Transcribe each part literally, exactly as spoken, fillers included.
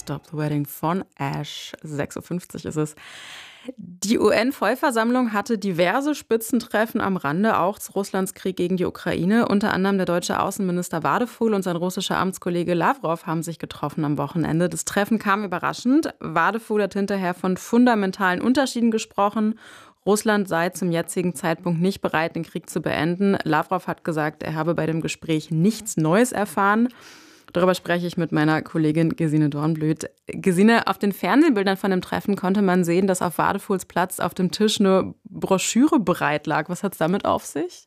Stop the Wedding von Ash. sechs Uhr fünfzig ist es. Die U N-Vollversammlung hatte diverse Spitzentreffen am Rande, auch zu Russlands Krieg gegen die Ukraine. Unter anderem der deutsche Außenminister Wadephul und sein russischer Amtskollege Lavrov haben sich getroffen am Wochenende. Das Treffen kam überraschend. Wadephul hat hinterher von fundamentalen Unterschieden gesprochen. Russland sei zum jetzigen Zeitpunkt nicht bereit, den Krieg zu beenden. Lavrov hat gesagt, er habe bei dem Gespräch nichts Neues erfahren. Darüber spreche ich mit meiner Kollegin Gesine Dornblüt. Gesine, auf den Fernsehbildern von dem Treffen konnte man sehen, dass auf Wadephuls Platz auf dem Tisch eine Broschüre bereit lag. Was hat es damit auf sich?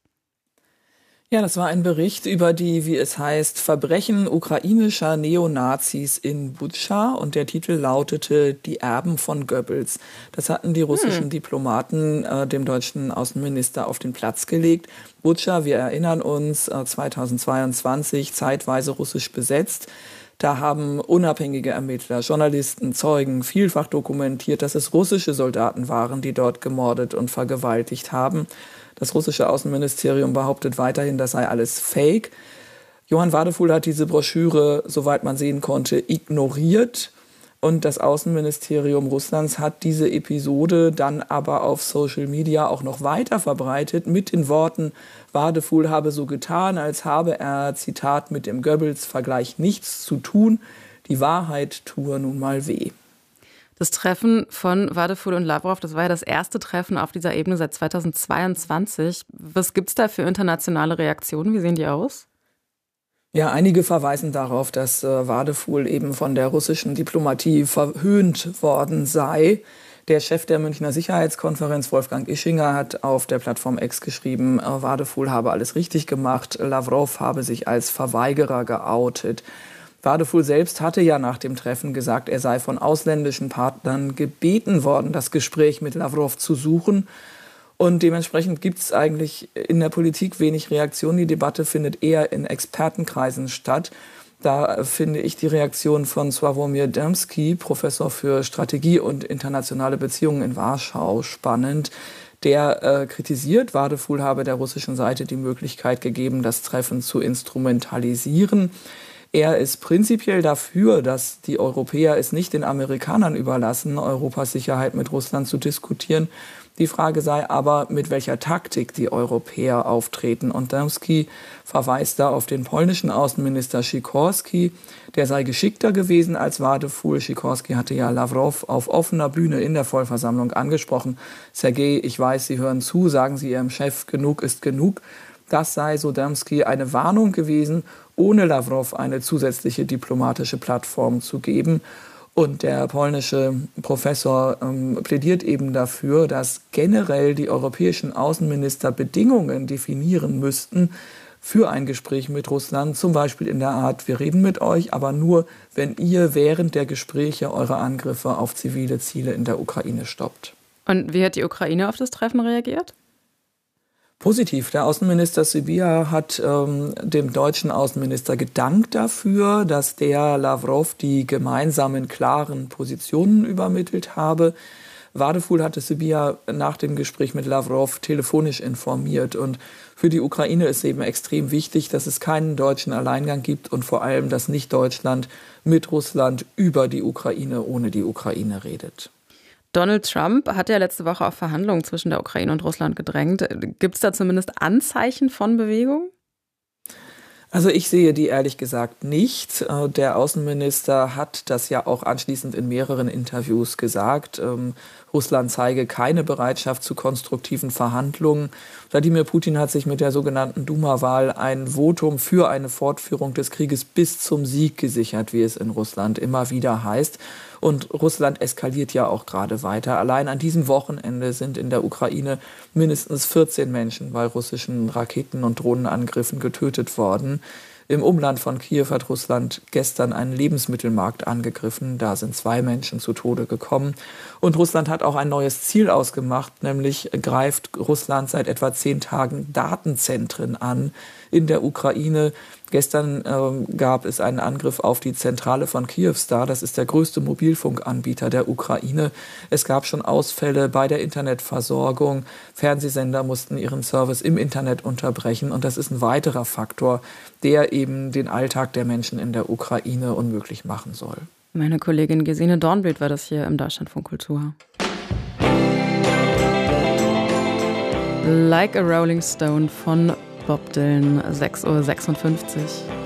Ja, das war ein Bericht über die, wie es heißt, Verbrechen ukrainischer Neonazis in Butscha. Und der Titel lautete Die Erben von Goebbels. Das hatten die russischen hm. Diplomaten äh, dem deutschen Außenminister auf den Platz gelegt. Butscha, wir erinnern uns, äh, zweitausendzweiundzwanzig zeitweise russisch besetzt. Da haben unabhängige Ermittler, Journalisten, Zeugen vielfach dokumentiert, dass es russische Soldaten waren, die dort gemordet und vergewaltigt haben. Das russische Außenministerium behauptet weiterhin, das sei alles Fake. Johann Wadephul hat diese Broschüre, soweit man sehen konnte, ignoriert. Und das Außenministerium Russlands hat diese Episode dann aber auf Social Media auch noch weiter verbreitet mit den Worten, Wadephul habe so getan, als habe er, Zitat, mit dem Goebbels-Vergleich nichts zu tun. Die Wahrheit tue nun mal weh. Das Treffen von Wadephul und Lavrov, das war ja das erste Treffen auf dieser Ebene seit zweitausendzweiundzwanzig. Was gibt es da für internationale Reaktionen? Wie sehen die aus? Ja, einige verweisen darauf, dass äh, Wadephul eben von der russischen Diplomatie verhöhnt worden sei. Der Chef der Münchner Sicherheitskonferenz, Wolfgang Ischinger, hat auf der Plattform X geschrieben, äh, Wadephul habe alles richtig gemacht, Lavrov habe sich als Verweigerer geoutet. Wadephul selbst hatte ja nach dem Treffen gesagt, er sei von ausländischen Partnern gebeten worden, das Gespräch mit Lavrov zu suchen. Und dementsprechend gibt es eigentlich in der Politik wenig Reaktion. Die Debatte findet eher in Expertenkreisen statt. Da finde ich die Reaktion von Sławomir Dębski, Professor für Strategie und internationale Beziehungen in Warschau, spannend. Der äh, kritisiert, Wadephul habe der russischen Seite die Möglichkeit gegeben, das Treffen zu instrumentalisieren. Er ist prinzipiell dafür, dass die Europäer es nicht den Amerikanern überlassen, Europas Sicherheit mit Russland zu diskutieren. Die Frage sei aber, mit welcher Taktik die Europäer auftreten. Und Dębski verweist da auf den polnischen Außenminister Sikorski. Der sei geschickter gewesen als Wadephul. Sikorski hatte ja Lavrov auf offener Bühne in der Vollversammlung angesprochen. Sergej, ich weiß, Sie hören zu, sagen Sie Ihrem Chef, genug ist genug. Das sei, so Dębski, eine Warnung gewesen, ohne Lavrov eine zusätzliche diplomatische Plattform zu geben. Und der polnische Professor ähm, plädiert eben dafür, dass generell die europäischen Außenminister Bedingungen definieren müssten für ein Gespräch mit Russland. Zum Beispiel in der Art, wir reden mit euch, aber nur, wenn ihr während der Gespräche eure Angriffe auf zivile Ziele in der Ukraine stoppt. Und wie hat die Ukraine auf das Treffen reagiert? Positiv. Der Außenminister Sybiha hat ähm, dem deutschen Außenminister gedankt dafür, dass der Lavrov die gemeinsamen klaren Positionen übermittelt habe. Wadephul hatte Sybiha nach dem Gespräch mit Lavrov telefonisch informiert. Und für die Ukraine ist eben extrem wichtig, dass es keinen deutschen Alleingang gibt und vor allem, dass nicht Deutschland mit Russland über die Ukraine ohne die Ukraine redet. Donald Trump hat ja letzte Woche auf Verhandlungen zwischen der Ukraine und Russland gedrängt. Gibt es da zumindest Anzeichen von Bewegung? Also ich sehe die ehrlich gesagt nicht. Der Außenminister hat das ja auch anschließend in mehreren Interviews gesagt. Russland zeige keine Bereitschaft zu konstruktiven Verhandlungen. Wladimir Putin hat sich mit der sogenannten Duma-Wahl ein Votum für eine Fortführung des Krieges bis zum Sieg gesichert, wie es in Russland immer wieder heißt. Und Russland eskaliert ja auch gerade weiter. Allein an diesem Wochenende sind in der Ukraine mindestens vierzehn Menschen bei russischen Raketen- und Drohnenangriffen getötet worden. Im Umland von Kiew hat Russland gestern einen Lebensmittelmarkt angegriffen. Da sind zwei Menschen zu Tode gekommen. Und Russland hat auch ein neues Ziel ausgemacht, nämlich greift Russland seit etwa zehn Tagen Datenzentren an in der Ukraine. Gestern äh, gab es einen Angriff auf die Zentrale von Kyivstar. Das ist der größte Mobilfunkanbieter der Ukraine. Es gab schon Ausfälle bei der Internetversorgung. Fernsehsender mussten ihren Service im Internet unterbrechen. Und das ist ein weiterer Faktor, der eben den Alltag der Menschen in der Ukraine unmöglich machen soll. Meine Kollegin Gesine Dornbild war das hier im Deutschlandfunk Kultur. Like a Rolling Stone von Bob Dylan, sechs Uhr sechsundfünfzig.